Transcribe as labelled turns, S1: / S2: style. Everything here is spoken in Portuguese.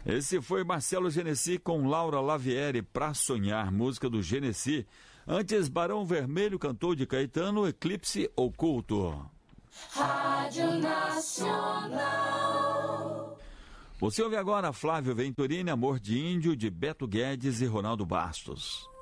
S1: Esse foi Marcelo Genesi com Laura Lavieri, Pra Sonhar, música do Genesi. Antes, Barão Vermelho cantou de Caetano, Eclipse Oculto.
S2: Rádio Nacional.
S1: Você ouve agora Flávio Venturini, Amor de Índio, de Beto Guedes e Ronaldo Bastos.